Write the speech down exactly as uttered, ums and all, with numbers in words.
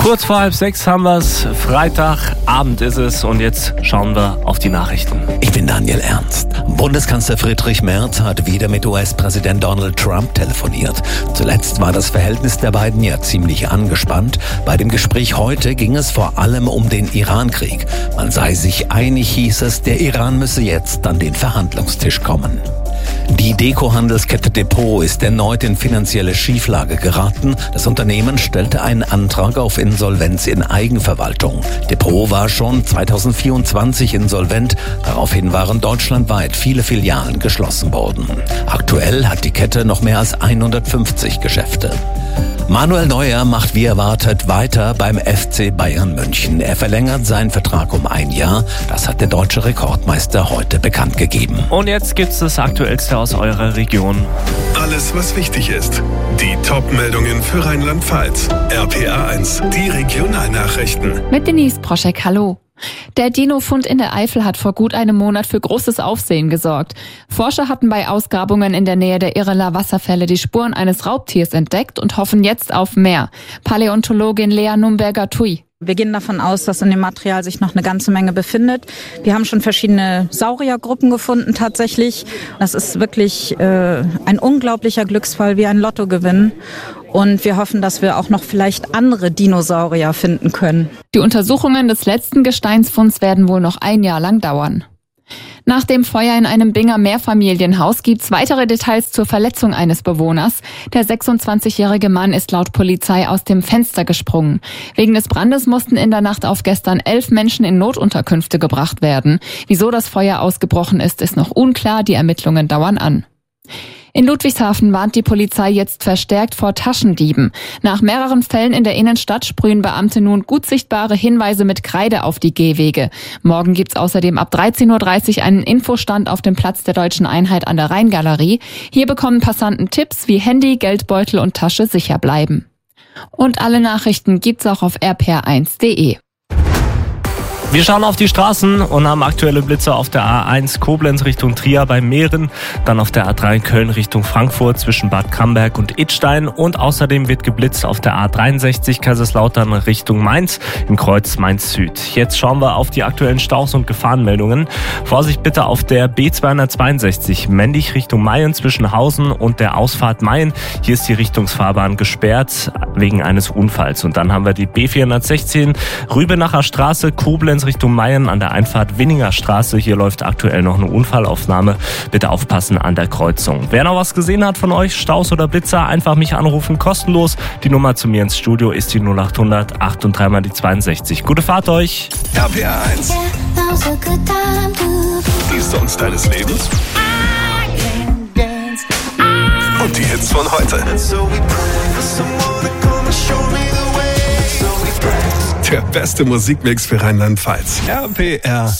Kurz vor halb sechs haben wir es. Freitagabend ist es und jetzt schauen wir auf die Nachrichten. Ich bin Daniel Ernst. Bundeskanzler Friedrich Merz hat wieder mit U S-Präsident Donald Trump telefoniert. Zuletzt war das Verhältnis der beiden ja ziemlich angespannt. Bei dem Gespräch heute ging es vor allem um den Irankrieg. Man sei sich einig, hieß es, der Iran müsse jetzt an den Verhandlungstisch kommen. Die Deko-Handelskette Depot ist erneut in finanzielle Schieflage geraten. Das Unternehmen stellte einen Antrag auf Insolvenz in Eigenverwaltung. Depot war schon zweitausendvierundzwanzig insolvent. Daraufhin waren deutschlandweit viele Filialen geschlossen worden. Aktuell hat die Kette noch mehr als hundertfünfzig Geschäfte. Manuel Neuer macht wie erwartet weiter beim F C Bayern München. Er verlängert seinen Vertrag um ein Jahr. Das hat der deutsche Rekordmeister heute bekannt gegeben. Und jetzt gibt's das Aktuellste aus eurer Region. Alles, was wichtig ist. Die Top-Meldungen für Rheinland-Pfalz. R P A eins, die Regionalnachrichten. Mit Denise Proschek, hallo. Der Dino-Fund in der Eifel hat vor gut einem Monat für großes Aufsehen gesorgt. Forscher hatten bei Ausgrabungen in der Nähe der Irreler Wasserfälle die Spuren eines Raubtiers entdeckt und hoffen jetzt auf mehr. Paläontologin Lea Numberger-Tui. Wir gehen davon aus, dass in dem Material sich noch eine ganze Menge befindet. Wir haben schon verschiedene Sauriergruppen gefunden tatsächlich. Das ist wirklich äh, ein unglaublicher Glücksfall wie ein Lottogewinn. Und wir hoffen, dass wir auch noch vielleicht andere Dinosaurier finden können. Die Untersuchungen des letzten Gesteinsfunds werden wohl noch ein Jahr lang dauern. Nach dem Feuer in einem Binger Mehrfamilienhaus gibt's weitere Details zur Verletzung eines Bewohners. Der sechsundzwanzigjährige Mann ist laut Polizei aus dem Fenster gesprungen. Wegen des Brandes mussten in der Nacht auf gestern elf Menschen in Notunterkünfte gebracht werden. Wieso das Feuer ausgebrochen ist, ist noch unklar. Die Ermittlungen dauern an. In Ludwigshafen warnt die Polizei jetzt verstärkt vor Taschendieben. Nach mehreren Fällen in der Innenstadt sprühen Beamte nun gut sichtbare Hinweise mit Kreide auf die Gehwege. Morgen gibt's außerdem ab dreizehn Uhr dreißig einen Infostand auf dem Platz der Deutschen Einheit an der Rheingalerie. Hier bekommen Passanten Tipps, wie Handy, Geldbeutel und Tasche sicher bleiben. Und alle Nachrichten gibt's auch auf r p r eins punkt d e. Wir schauen auf die Straßen und haben aktuelle Blitze auf der A eins Koblenz Richtung Trier bei Mähren, dann auf der A drei Köln Richtung Frankfurt zwischen Bad Camberg und Idstein und außerdem wird geblitzt auf der A dreiundsechzig Kaiserslautern Richtung Mainz im Kreuz Mainz Süd. Jetzt schauen wir auf die aktuellen Staus und Gefahrenmeldungen. Vorsicht bitte auf der B zweihundertzweiundsechzig Mendig Richtung Mayen zwischen Hausen und der Ausfahrt Mayen. Hier ist die Richtungsfahrbahn gesperrt wegen eines Unfalls. Und dann haben wir die B vierhundertsechzehn Rübenacher Straße Koblenz Richtung Mayen an der Einfahrt Winninger Straße. Hier läuft aktuell noch eine Unfallaufnahme. Bitte aufpassen an der Kreuzung. Wer noch was gesehen hat von euch, Staus oder Blitzer, einfach mich anrufen, kostenlos. Die Nummer zu mir ins Studio ist die null achthundert acht und drei mal die zweiundsechzig. Gute Fahrt euch! R P A eins. Die Songs deines Lebens. Und die Hits von heute. Der beste Musikmix für Rheinland-Pfalz. R P R